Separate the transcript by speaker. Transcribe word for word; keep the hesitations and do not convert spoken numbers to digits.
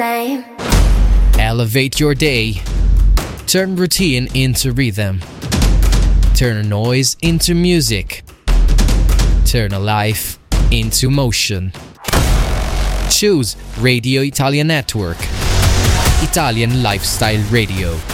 Speaker 1: same.
Speaker 2: Elevate your day. Turn routine into rhythm. Turn noise into music. Turn a life into motion. Choose Radio Italia Network. Italian Lifestyle Radio.